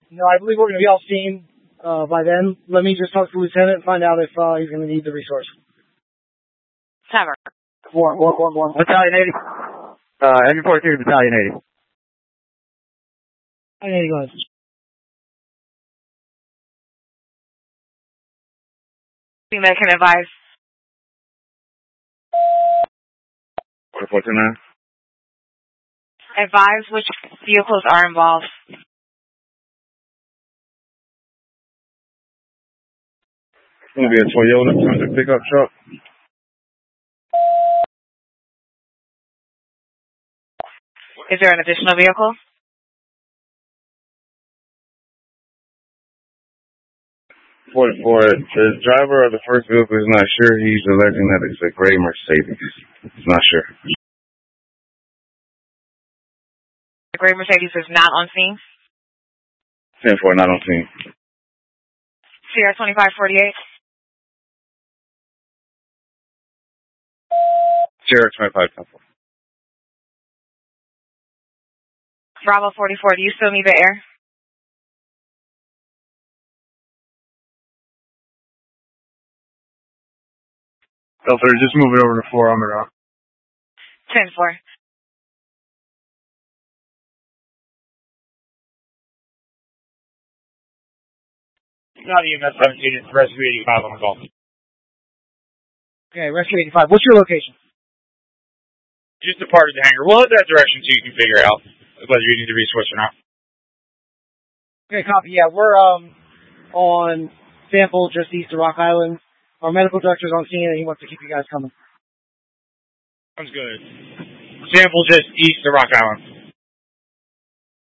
No, I believe we're going to be off scene by then. Let me just talk to the lieutenant and find out if he's going to need the resource. Trevor. One. Battalion 80. Enemy 42 to Battalion 80. Battalion 80, go ahead. That can advise. 429. Advise which vehicles are involved. It's going to be a Toyota Tundra pickup truck. Is there an additional vehicle? For the driver of the first vehicle is not sure. He's alleging that it's a gray Mercedes. He's not sure. The gray Mercedes is not on scene? 10-4, not on scene. Sierra 2548. Sierra 25. Bravo 44, do you still need the air? Delta, just move it over to 4 on the rock. 10-4. Not EMS 17, it's Rescue 85 on the call. Okay, Rescue 85. What's your location? Just a part of the hangar. We'll head that direction so you can figure out whether you need the resource or not. Okay, copy. Yeah, we're on sample just east of Rock Island. Our medical director's on scene and he wants to keep you guys coming. Sounds good. Sample just east of Rock Island.